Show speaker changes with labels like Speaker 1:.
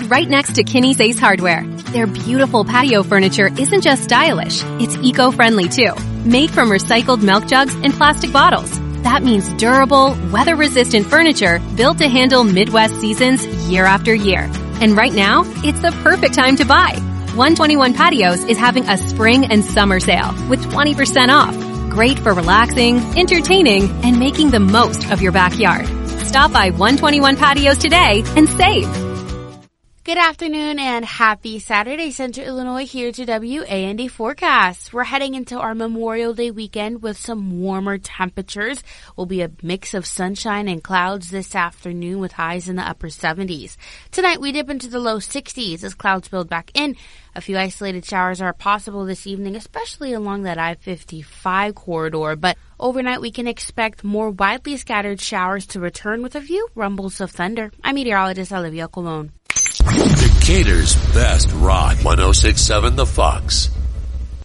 Speaker 1: right next to Kinney's Ace Hardware. Their beautiful patio furniture isn't just stylish, it's eco-friendly too. Made from recycled milk jugs and plastic bottles. That means durable, weather-resistant furniture built to handle Midwest seasons year after year. And right now, it's the perfect time to buy. 121 Patios is having a spring and summer sale with 20% off. Great for relaxing, entertaining, and making the most of your backyard. Stop by 121 Patios today and save.
Speaker 2: Good afternoon and happy Saturday, Central Illinois, here to WAND Forecast. We're heading into our Memorial Day weekend with some warmer temperatures. Will be a mix of sunshine and clouds this afternoon with highs in the upper 70s. Tonight we dip into the low 60s as clouds build back in. A few isolated showers are possible this evening, especially along that I-55 corridor, but overnight we can expect more widely scattered showers to return with a few rumbles of thunder. I'm meteorologist Olivia Colon.
Speaker 3: Decatur's best rock, 106.7 The Fox.